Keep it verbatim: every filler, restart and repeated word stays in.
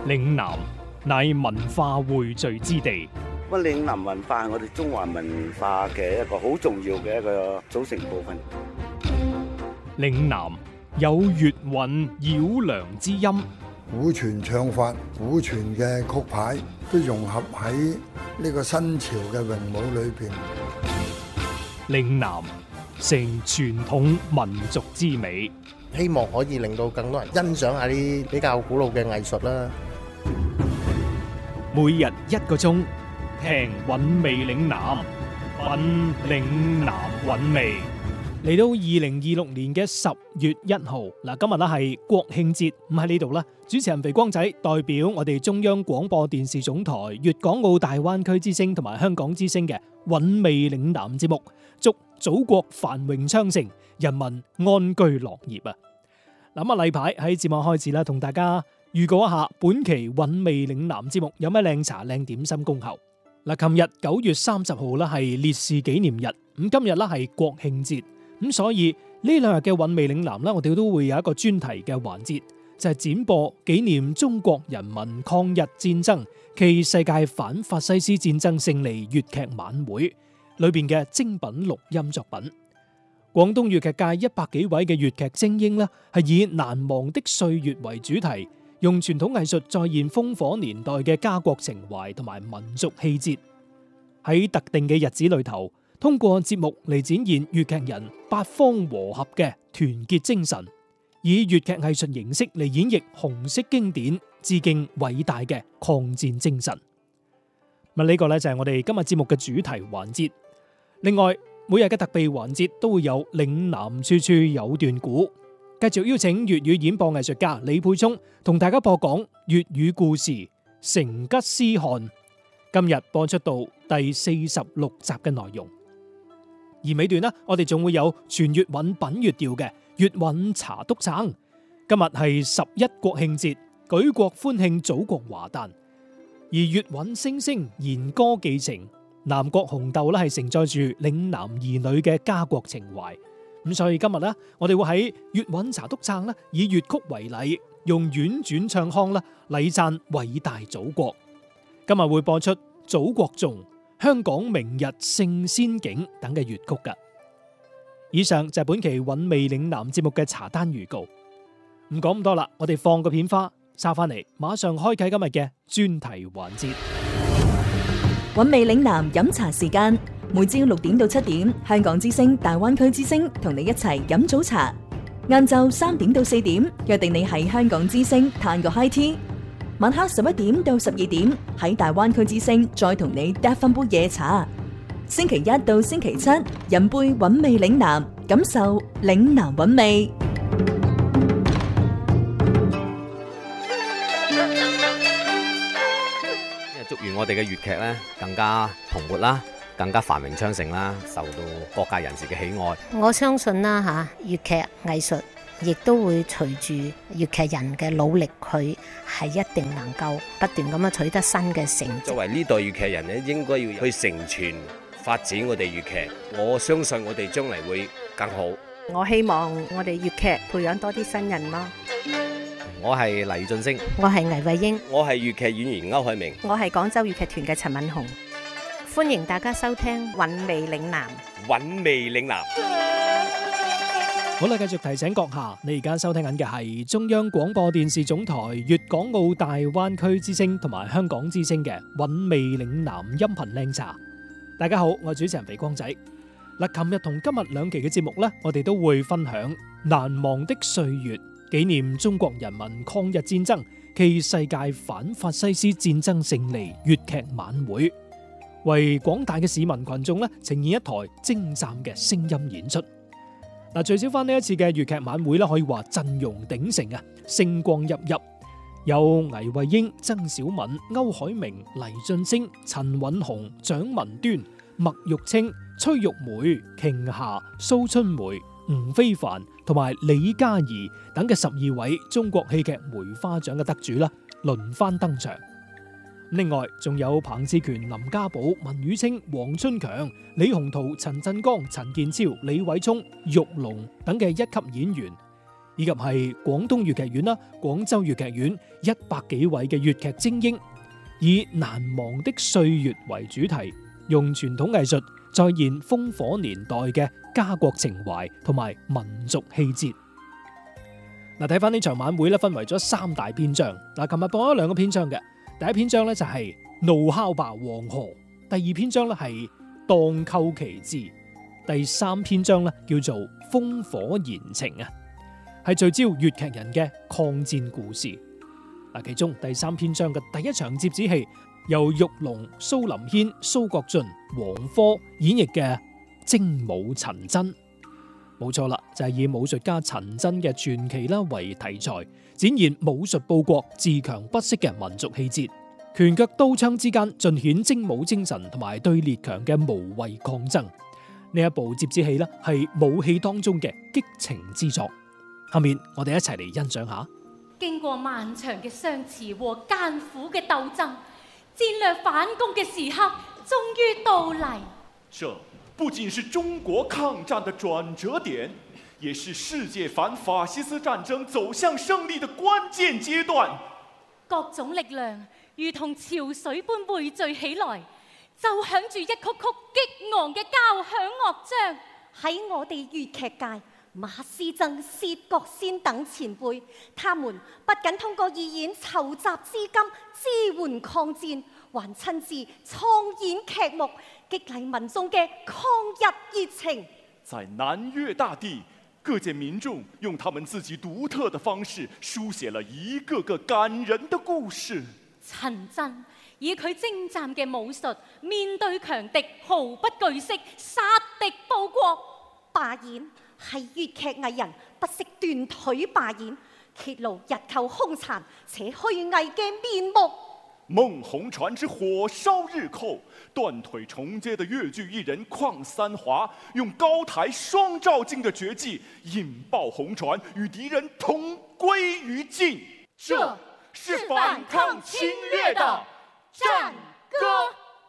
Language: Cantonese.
嶺南乃文化匯聚之地。 咁嶺南文化係我哋中華文化嘅一個好重要嘅一個組成部分。 嶺南有粵韻繞梁之音， 古傳唱法、古傳嘅曲牌都融合喺呢個新潮嘅詠舞裏邊。 嶺南成傳統民族之美， 希望可以令到更多人欣賞下啲比較古老嘅藝術啦。 每日一個鐘，聽韻味嶺南，品嶺南韻味。嚟到二零二六年嘅十月一號，嗱，今日咧係國慶節，咁喺呢度啦，主持人肥光仔代表我哋中央廣播電視總台粵港澳大灣區之聲同埋香港之聲嘅韻味嶺南節目，祝祖國繁榮昌盛，人民安居樂業啊！咁啊，例牌喺節目開始啦，同大家預告一下本期韻味嶺南節目有咩靚茶靚點心恭候。嗱，琴日九月三十號啦係烈士紀念日，咁今日啦係國慶節。咁所以呢兩日嘅韻味嶺南咧，我哋都會有一個專題嘅環節，就係展播紀念中國人民抗日戰爭暨世界反法西斯戰爭勝利粵劇晚會裏邊嘅精品錄音作品。廣東粵劇界一百幾位嘅粵劇精英咧，係以難忘的歲月為主題，用傳統藝術再現烽火年代嘅家國情懷同埋民族氣節。喺特定嘅日子裏頭，通過節目嚟展現粵劇人八方和合嘅團結精神，以粵劇藝術形式嚟演繹紅色經典，致敬偉大嘅抗戰精神。咁呢個咧就係我哋今日節目嘅主題環節。另外，每日嘅特備環節都會有嶺南處處有段古，繼續邀請粵語演播藝術家李沛聰同大家播講粵語故事《成吉思汗》。今日播出到第四十六集嘅內容。而尾段呢，我哋仲會有全粵韻品粵調嘅粵韻茶篤撐。今日係十一國慶節，舉國歡慶祖國華誕。而粵韻聲聲弦歌寄情，南國紅豆咧係承載住嶺南兒女嘅家國情懷。咁所以今日呢，我哋會喺粵韻茶篤撐咧，以粵曲為禮，用婉轉唱腔啦禮讚偉大祖國。今日會播出《祖國頌》、香港明日聖先景等嘅粵曲噶。以上就係本期韻味嶺南節目嘅茶單預告。唔講咁多啦，我哋放個片花，收翻嚟，馬上開啟今日嘅專題環節。 韻味嶺南飲茶時間，每朝六點到七點，香港之聲、大灣區之聲同你一齊飲早茶。晏晝三點到四點，約定你喺香港之聲嘆個 high tea。晚黑十一點到十二點，喺大灣區之聲再同你嗒翻杯夜茶。星期一到星期七，飲杯韻味嶺南，感受嶺南韻味。 祝願我哋嘅粵劇咧更加蓬勃啦，更加繁榮昌盛啦，受到各界人士嘅喜愛。 我相信啦嚇，粵劇藝術亦都會隨住粵劇人嘅努力，佢係一定能夠不斷咁樣取得新嘅成績。 作為呢代粵劇人咧，應該要去承傳發展我哋粵劇。我相信我哋將來會更好。 我希望我哋粵劇培養多啲新人咯。 我係黎俊升， 我係倪慧英， 我係粵劇演員歐海明， 我係廣州粵劇團嘅陳敏紅。 歡迎大家收聽韻味嶺南。 韻味嶺南。 好啦，繼續提醒閣下，你而家收聽緊嘅係中央廣播電視總台粵港澳大灣區之聲同埋香港之聲嘅韻味嶺南音頻靚茶。大家好，我係主持人肥光仔。嗱，琴日同今日兩期嘅節目呢，我哋都會分享難忘的歲月，紀念中國人民抗日戰爭暨世界反法西斯戰爭勝利粵劇晚會，為廣大嘅市民群眾呢呈現一台精湛嘅聲音演出。嗱，聚焦翻呢一次嘅粵劇晚會咧，可以話陣容鼎盛啊，星光熠熠，有倪慧英、曾小敏、歐海明、黎俊升、陳韻紅、蔣文端、麥玉清、崔玉梅、瓊霞、蘇春梅、吳非凡同埋李嘉怡等嘅十二位中國戲劇梅花獎嘅得主啦，輪番登場。另外仲有彭志權、林家寶、文宇清、黃春強、李鴻圖、陳振剛、陳建超、李偉聰、玉龍等嘅一級演員， 以及係廣東粵劇院啦、廣州粵劇院一百幾位嘅粵劇精英，以難忘的歲月為主題，用傳統藝術再現烽火年代嘅家國情懷同埋民族氣節。嗱，睇翻呢場晚會咧，分為咗三大篇章。嗱，琴日播咗兩個篇章嘅，第一篇章咧就係怒哮吧黃河，第二篇章咧係蕩寇奇志，第三篇章咧叫做烽火言情啊，係聚焦粵劇人嘅抗戰故事。嗱，其中第三篇章嘅第一場折子戲，由玉龍、蘇林軒、蘇國俊、黃科演繹嘅精武陳真。冇錯啦，就係、是、以武術家陳真嘅傳奇啦為題材，展現武術報國、自強不息嘅民族氣節，拳腳刀槍之間盡顯精武精神同埋對列強嘅無畏抗爭。呢一部折子戲呢係武戲當中嘅激情之作。下面我哋一齊嚟欣賞下。 經過漫長嘅相持和艱苦嘅鬥爭，戰略反攻嘅時刻終於到嚟。 這不僅是中國抗戰的轉折點，也是世界反法西斯戰爭走向勝利的關鍵階段。 各種力量如同潮水般匯聚起來，奏響住一曲曲激昂嘅交響樂章。 喺我哋粵劇界，馬師曾、薛覺先等前輩，他們不僅通過義演籌集資金支援抗戰，還親自創演劇目，激勵民眾嘅抗日熱情。 在南粵大地，各界民眾用他們自己獨特的方式，書寫了一個個感人的故事。 陳真以佢精湛嘅武術，面對強敵毫不懼色，殺敵報國。 罷演係粵劇藝人不惜斷腿罷演，揭露日寇兇殘且虛偽嘅面目。 孟紅傳之火燒日寇，斷腿重接的粵劇藝人鄺三華，用高台雙照鏡的絕技引爆紅傳，與敵人同歸於盡。 這是反抗侵略的戰歌。